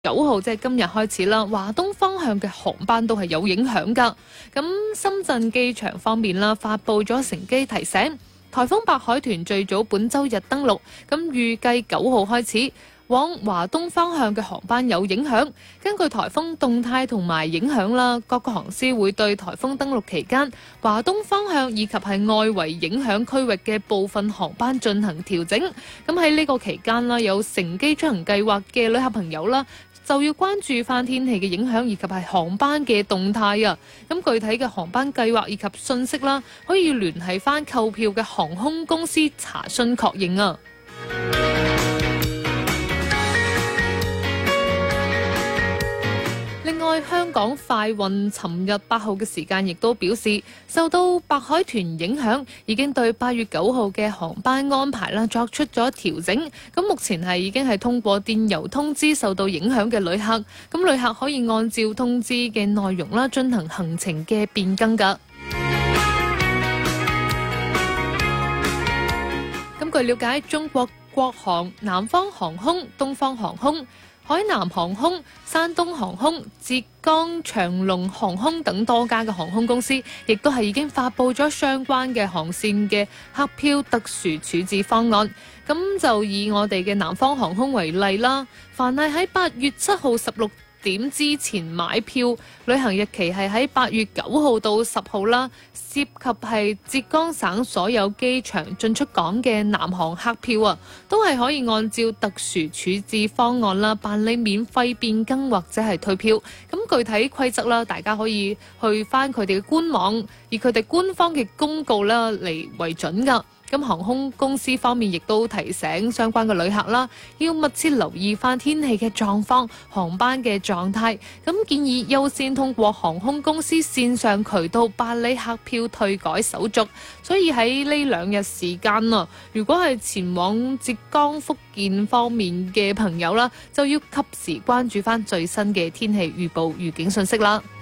9號即係今日開始啦，華東方向嘅航班都係有影響㗎。咁深圳機場方面啦，發布咗乘機提醒，颱風白海豚最早本週日登陸，咁預計9號開始往華東方向嘅航班有影響。根據颱風動態同埋影響啦，各個航司會對颱風登陸期間華東方向以及係外圍影響區域嘅部分航班進行調整。咁喺呢個期間啦，有乘機出行計劃嘅旅客朋友啦，就要關注翻天氣嘅影響以及係航班嘅動態啊。咁具體嘅航班計劃以及信息啦，可以聯繫翻購票嘅航空公司查詢確認啊。另外，香港快運尋日8號嘅時間亦都表示，受到白海豚影響，已經對8月9號嘅航班安排啦作出咗調整。咁目前係已經係通過電郵通知受到影響嘅旅客，咁旅客可以按照通知嘅內容啦進行行程嘅變更㗎。咁據了解，中國國航、南方航空、東方航空、海南航空、山東航空、浙江長龍航空等多家嘅航空公司，亦都係已經發布咗相關嘅航線嘅客票特殊處置方案。咁就以我哋嘅南方航空為例啦，凡係喺8月7號16點之前買票，旅行日期係喺8月9號到10號啦，涉及係浙江省所有機場進出港嘅南航客票啊，都係可以按照特殊處置方案啦，辦理免費變更或者係退票。咁具體規則啦，大家可以去翻佢哋嘅官網，以佢哋官方嘅公告啦嚟為準㗎。咁航空公司方面亦都提醒相關嘅旅客啦，要密切留意翻天氣嘅狀況、航班嘅狀態。咁建議優先通過航空公司線上渠道辦理客票退改手續。所以喺呢2日時間啊，如果係前往浙江、福建方面嘅朋友啦，就要及時關注翻最新嘅天氣預報預警信息啦。